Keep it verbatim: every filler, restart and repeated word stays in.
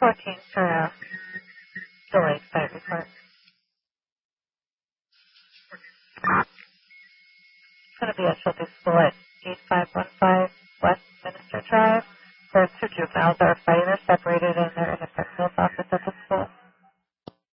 fourteen for a delayed site report. It's going to be a Shelby School at eight five one five West Minister Drive. Where two juveniles are fighting. They're separated and they're in the principal's office at the